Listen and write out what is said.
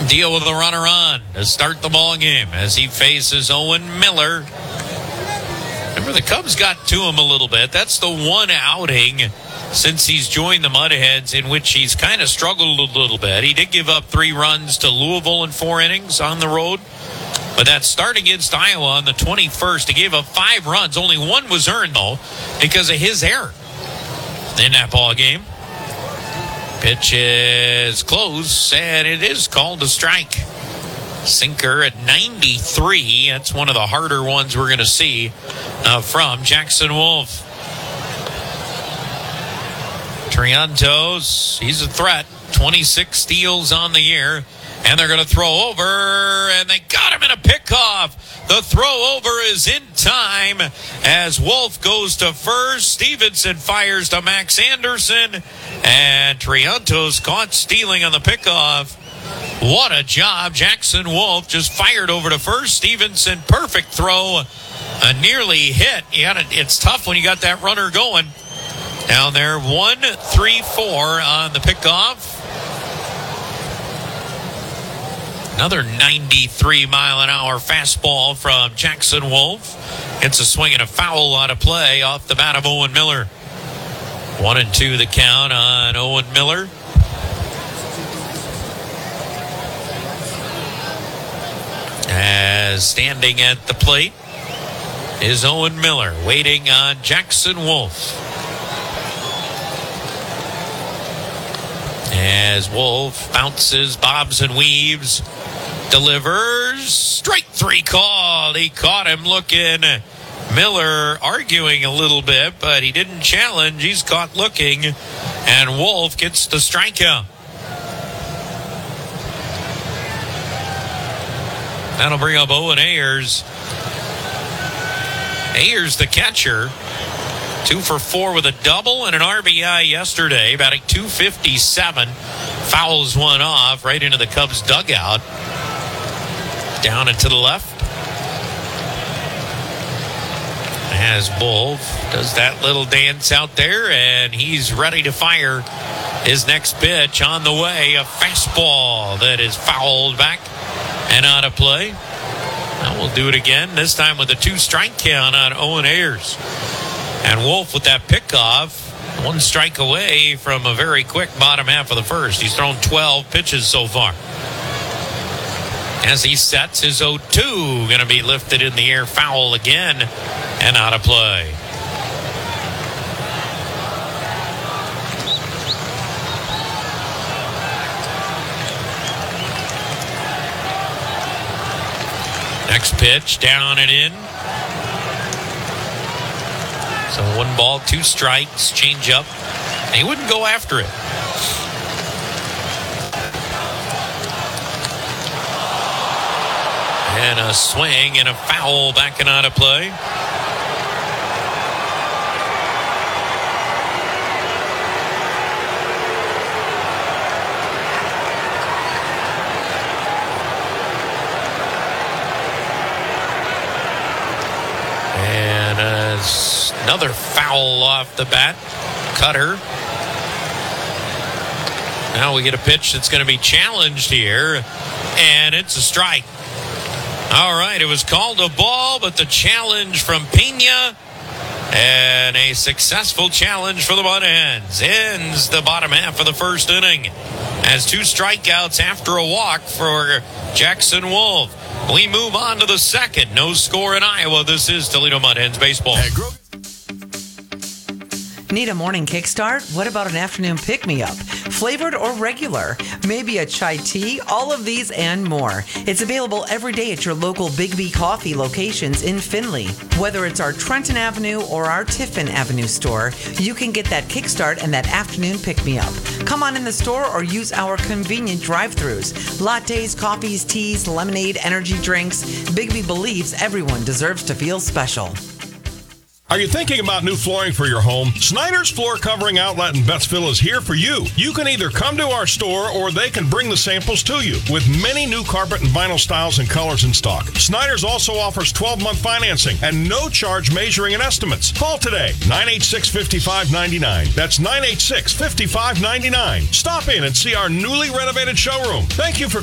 deal with the runner on to start the ball game as he faces Owen Miller. Remember, the Cubs got to him a little bit. That's the one outing since he's joined the Mudheads in which he's kind of struggled a little bit. He did give up 3 runs to Louisville in 4 innings on the road. But that start against Iowa on the 21st, he gave up 5 runs. Only 1 was earned, though, because of his error in that ball game. Pitch is close, and it is called a strike. Sinker at 93. That's one of the harder ones we're going to see from Jackson Wolf. Triantos, he's a threat. 26 steals on the year. And they're going to throw over, and they got him in a pickoff. The throw over is in time as Wolf goes to first. Stevenson fires to Max Anderson, and Triantos caught stealing on the pickoff. What a job. Jackson Wolf just fired over to first. Stevenson, perfect throw. A nearly hit. It's tough when you got that runner going. Down there, 1-3-4 on the pickoff. Another 93-mile-an-hour fastball from Jackson Wolf. It's a swing and a foul out of play off the bat of Owen Miller. 1-2 the count on Owen Miller. As standing at the plate is Owen Miller, waiting on Jackson Wolf. As Wolf bounces, bobs, and weaves, delivers, strike 3 called. He caught him looking. Miller arguing a little bit, but he didn't challenge. He's caught looking, and Wolf gets the strikeout. That'll bring up Owen Ayers. Ayers, the catcher, 2 for 4 with a double and an RBI yesterday, batting .257. Fouls one off right into the Cubs dugout. Down and to the left. As Wolf does that little dance out there, and he's ready to fire his next pitch on the way. A fastball that is fouled back and out of play. Now we'll do it again, this time with a 2-strike count on Owen Ayers. And Wolf with that pickoff, 1 strike away from a very quick bottom half of the first. He's thrown 12 pitches so far. As he sets his 0-2, going to be lifted in the air, foul again, and out of play. Next pitch, down and in. So 1 ball, 2 strikes, change up. And he wouldn't go after it. And a swing and a foul back and out of play. And another foul off the bat. Cutter. Now we get a pitch that's going to be challenged here. And it's a strike. All right, it was called a ball, but the challenge from Pena, and a successful challenge for the Mudhens, ends the bottom half of the first inning as 2 strikeouts after a walk for Jackson Wolf. We move on to the second. No score in Iowa. This is Toledo Mudhens baseball. Need a morning kickstart? What about an afternoon pick-me-up? Flavored or regular? Maybe a chai tea? All of these and more. It's available every day at your local Big B Coffee locations in Findlay. Whether it's our Trenton Avenue or our Tiffin Avenue store, you can get that kickstart and that afternoon pick-me-up. Come on in the store or use our convenient drive-thrus. Lattes, coffees, teas, lemonade, energy drinks. Big B believes everyone deserves to feel special. Are you thinking about new flooring for your home? Snyder's Floor Covering Outlet in Bettsville is here for you. You can either come to our store or they can bring the samples to you with many new carpet and vinyl styles and colors in stock. Snyder's also offers 12-month financing and no charge measuring and estimates. Call today, 986-5599. That's 986-5599. Stop in and see our newly renovated showroom. Thank you for